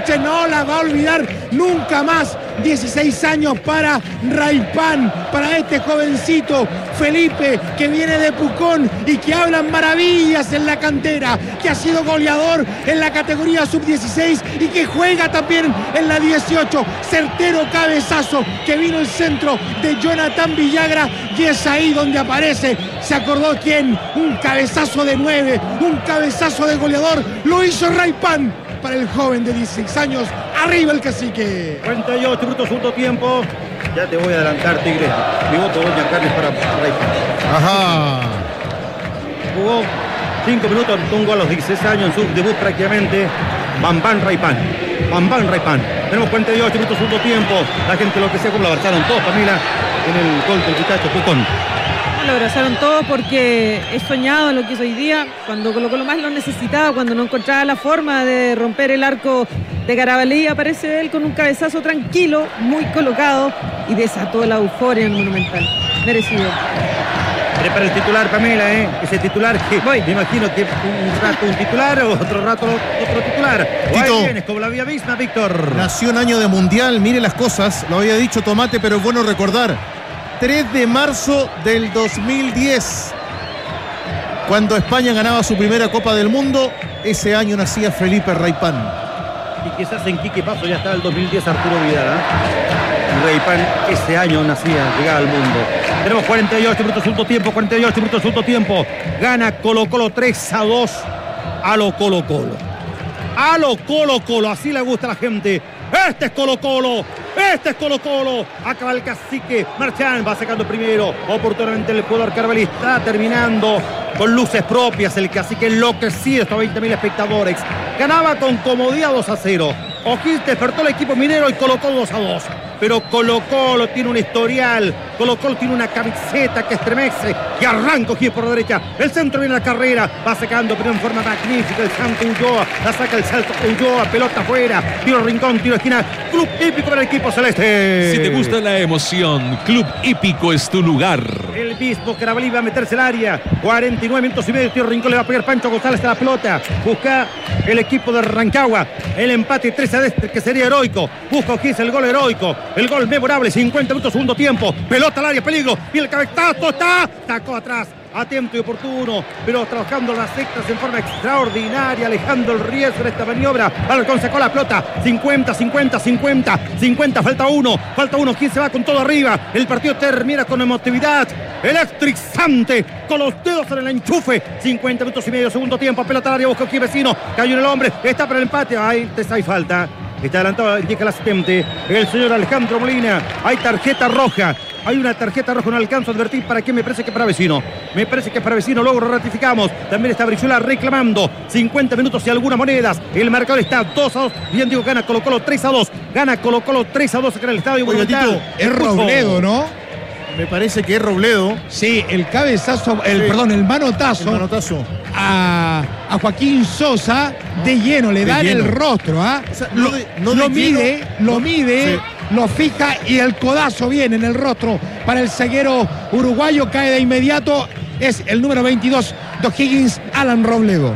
noche no la va a olvidar nunca más. 16 años para Raipán, para este jovencito Felipe, que viene de Pucón y que hablan maravillas en la cantera, que ha sido goleador en la categoría sub-16 y que juega también en la 18. Certero cabezazo que vino el centro de Jonathan Villagra, y es ahí donde aparece. ¿Se acordó quién? Un cabezazo de 9, un cabezazo de goleador. Lo hizo Raipán para el joven de 16 años. Arriba el Cacique. 48 minutos, segundo tiempo. Ya te voy a adelantar, Tigre. Mi voto, doña Carles, para Raipán. Ajá. Jugó 5 minutos, un gol a los 16 años en su debut prácticamente. Bambán Raipán. Bambán Raipán. Tenemos 48 minutos, segundo tiempo. La gente lo que sea, como la abrazaron todos, Pamela, en el gol del muchacho Pucón. Lo abrazaron todos porque es soñado lo que hizo hoy día, cuando Colo Colo más lo necesitaba, cuando no encontraba la forma de romper el arco de Carabalí. Aparece él con un cabezazo tranquilo, muy colocado, y desató la euforia en el Monumental. Merecido. Prepara el titular, Pamela, ese titular que me imagino que un rato un titular, otro rato otro titular. Tito, ahí vienes, como la vía misma, Víctor. Nació en año de Mundial, mire las cosas, lo había dicho Tomate, pero es bueno recordar. 3 de marzo del 2010, cuando España ganaba su primera Copa del Mundo, ese año nacía Felipe Raipán. Y quizás en Quique Paso ya estaba el 2010 Arturo Vidal, Raipán ese año nacía, llegaba al mundo. Tenemos 48 minutos, segundo tiempo, 48 minutos, segundo tiempo. Gana Colo Colo 3-2 a lo Colo Colo. A lo Colo Colo, así le gusta a la gente. Este es Colo Colo, este es Colo Colo. Acaba el Cacique, Marchán va sacando primero. Oportunamente el jugador Carabalí está terminando con luces propias. El Cacique enloquecido, estos 20.000 espectadores. Ganaba con comodidad 2-0. O'Higgins despertó el equipo minero y colocó 2-2. Pero Colo Colo tiene un historial. Colo Colo tiene una camiseta que estremece. Y arranca O'Higgins por la derecha. El centro viene a la carrera. Va sacando, pero en forma magnífica el Santo Ulloa. La saca el salto Ulloa. Pelota afuera. Tiro rincón, tiro esquina. Club Hípico para el equipo celeste. Si te gusta la emoción, Club Hípico es tu lugar. El mismo Carabalí va a meterse al área. 49 minutos y medio. Tiro rincón, le va a pegar Pancho González a la pelota. Busca el equipo de Rancagua el empate 3-2, que sería heroico. Busca O'Higgins el gol heroico. El gol memorable, 50 minutos, segundo tiempo. Pelota al área, peligro. Y el cabezazo está. Tacó atrás. A tiempo y oportuno, pero trabajando las sectas en forma extraordinaria, alejando el riesgo de esta maniobra. Alarcón sacó la pelota. 50, 50, 50, 50. Falta uno. ¿Quién se va con todo arriba? El partido termina con emotividad electrizante, con los dedos en el enchufe. 50 minutos y medio, segundo tiempo. Pelota al área, busca aquí vecino. Cayó en el hombre. Está para el empate. Ahí hay falta. Está adelantado, indica el asistente, el señor Alejandro Molina. Hay tarjeta roja. Hay una tarjeta roja, no alcanzo a advertir para qué, me parece que para Vecino. Me parece que para Vecino, luego lo ratificamos. También está Brizuela reclamando 50 minutos y algunas monedas. El marcador está 2-2. Bien digo, gana Colo Colo 3-2. Gana Colo Colo 3-2 acá en el estadio. Oiga, Tito, es Robledo, ¿no? Me parece que es Robledo. Sí, el cabezazo, el manotazo. A Joaquín Sosa de lleno, le da en el rostro, ¿ah? O sea, lo mide, sí. Lo fija y el codazo viene en el rostro para el zaguero uruguayo. Cae de inmediato. Es el número 22 de O'Higgins, Alan Robledo.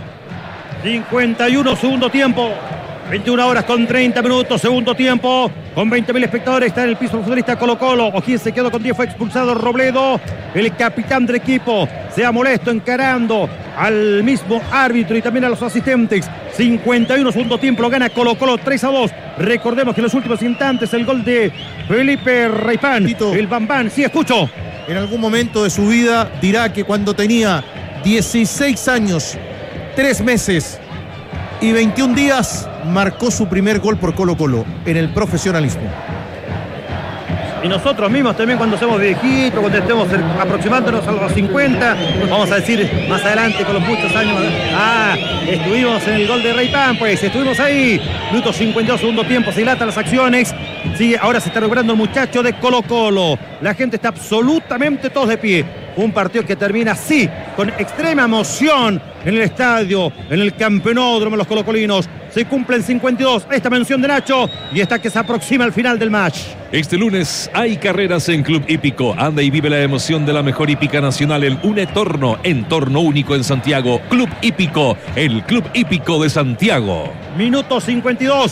51, segundo tiempo. 21 horas con 30 minutos, segundo tiempo. Con 20.000 espectadores está en el piso el futbolista Colo Colo. O'Higgins se quedó con 10, fue expulsado Robledo. El capitán del equipo se ha molesto encarando al mismo árbitro y también a los asistentes. 51, segundo tiempo, lo gana Colo Colo 3-2. Recordemos que en los últimos instantes el gol de Felipe Raipán, Tito, el Bambán. Sí, escucho. En algún momento de su vida dirá que cuando tenía 16 años, 3 meses y 21 días marcó su primer gol por Colo Colo en el profesionalismo. Y nosotros mismos también, cuando seamos viejitos, cuando estemos aproximándonos a los 50, vamos a decir más adelante con los muchos años, estuvimos en el gol de Raipán, pues estuvimos ahí. Minuto 52, segundo tiempo, se dilatan las acciones. Sigue, ahora se está recuperando el muchacho de Colo Colo. La gente está absolutamente todos de pie. Un partido que termina así, con extrema emoción en el estadio, en el campeonódromo, los colocolinos. Se cumplen 52, esta mención de Nacho, y está que se aproxima al final del match. Este lunes hay carreras en Club Hípico. Anda y vive la emoción de la mejor hípica nacional en un entorno único en Santiago. Club Hípico, el Club Hípico de Santiago. Minuto 52.